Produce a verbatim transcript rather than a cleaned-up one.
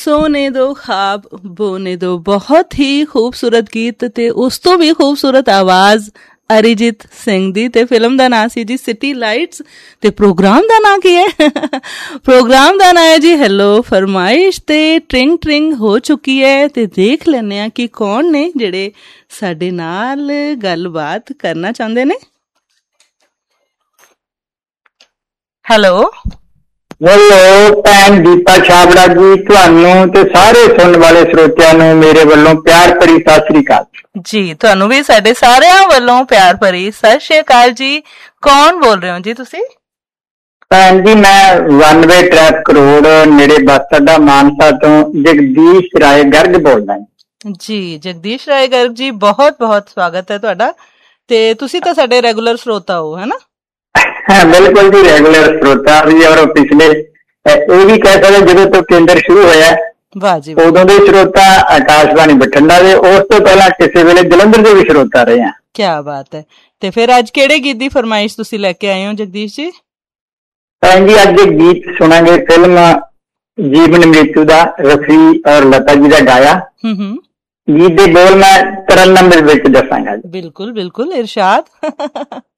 सोने दो ख्वाब बोने दो, बहुत ही खूबसूरत गीत ते उस तो भी खूबसूरत आवाज़ ਅਰੀਜੀਤ ਸਿੰਘ ਦੀ। ਤੇ ਫਿਲਮ ਦਾ ਨਾਂ ਸੀ ਜੀ ਸਿਟੀ ਲਾਈਟਸ ਤੇ ਪ੍ਰੋਗਰਾਮ ਦਾ ਨਾਂ ਕੀ ਹੈ? ਪ੍ਰੋਗਰਾਮ ਦਾ ਨਾਂ ਹੈ ਜੀ ਹੈਲੋ ਫਰਮਾਇਸ਼। ਤੇ ਟਰਿੰਗ ਟਰਿੰਗ ਹੋ ਚੁੱਕੀ ਹੈ ਤੇ ਦੇਖ ਲੈਂਦੇ ਹਾਂ ਕਿ ਕੌਣ ਨੇ ਜਿਹੜੇ ਸਾਡੇ ਨਾਲ ਗੱਲਬਾਤ ਕਰਨਾ ਚਾਹੁੰਦੇ ਨੇ। ਹੈਲੋ ਹੈਲੋ ਭੈਣ ਦੀਪਾ ਛਾਬੜਾ ਜੀ, ਤੁਹਾਨੂੰ ਤੇ ਸਾਰੇ ਸੁਣਨ ਵਾਲੇ ਸਰੋਤਿਆਂ ਨੂੰ ਮੇਰੇ ਵੱਲੋਂ ਪਿਆਰ ਭਰੀ ਸਤਿ ਸ੍ਰੀ ਅਕਾਲ ਜੀ। ਤੁਹਾਨੂੰ ਵੀ ਸਾਡੇ ਸਾਰਿਆਂ ਵੱਲੋਂ ਪਿਆਰ ਭਰੀ ਸਤਿ ਸ੍ਰੀ ਅਕਾਲ ਜੀ। ਕੌਣ ਬੋਲ ਰਹੇ ਹੋ ਜੀ ਤੁਸੀਂ? ਭੈਣ ਜੀ ਮੈਂ ਵਨ ਵੇ ਟ੍ਰੈਫਿਕ ਰੋਡ ਨੇੜੇ ਬੱਸ ਅੱਡਾ ਮਾਨਸਾ ਤੋਂ ਜਗਦੀਸ਼ ਰਾਏ ਗਰਗ ਬੋਲਦਾ ਜੀ। ਜਗਦੀਸ਼ ਰਾਏ ਗਰਗ ਜੀ, ਬਹੁਤ ਬਹੁਤ ਸਵਾਗਤ ਹੈ ਤੁਹਾਡਾ। ਤੇ ਤੁਸੀਂ ਤਾਂ ਸਾਡੇ ਰੈਗੂਲਰ ਸਰੋਤਾ ਹੋ, ਹੈ ਨਾ? ਬਿਲਕੁਲ ਜੀ, ਰੈਗੂਲਰ ਸਰੋਤਾ ਵੀ। ਔਰ ਪਿਛਲੇ ਇਹ ਵੀ ਕਹਿ ਸਕਦੇ ਜਦੋਂ ਤੋਂ ਕੇਂਦਰ ਸ਼ੁਰੂ ਹੋਇਆ ਵਾਹ ਜੀ, ਉਦੋਂ ਦੇ ਸਰੋਤਾ ਆਕਾਸ਼ਬਾਣੀ ਬਠਿੰਡਾ ਦੇ, ਉਸ ਤੋਂ ਪਹਿਲਾਂ ਕਿਸੇ ਵੇਲੇ ਜਲੰਧਰ ਦੇ ਵੀ ਸਰੋਤਾ ਰਹੇ ਆ। ਕਿਆ ਬਾਤ ਹੈ। ਤੇ ਫਿਰ ਅੱਜ ਕਿਹੜੇ ਗੀਤ ਦੀ ਫਰਮਾਇਸ਼ ਤੁਸੀਂ ਲੈ ਕੇ ਆਏ ਹੋ ਜਗਦੀਸ਼ ਜੀ? ਭੈਣ ਜੀ ਅੱਜ ਗੀਤ ਸੁਣਾਂਗੇ ਫਿਲਮ ਜੀਵਨ ਮ੍ਰਿਤੂ ਦਾ, ਰਫੀ ਔਰ ਲਤਾ ਜੀ ਦਾ ਗਾਇਆ। ਹੂੰ ਹੂੰ ਗੀਤ ਦੇ ਬੋਲ ਮੈਂ ਤਰਨਮ ਦੇ ਵਿੱਚ ਦੱਸਾਂਗਾ। ਬਿਲਕੁਲ ਬਿਲਕੁਲ, ਇਰਸ਼ਾਦ।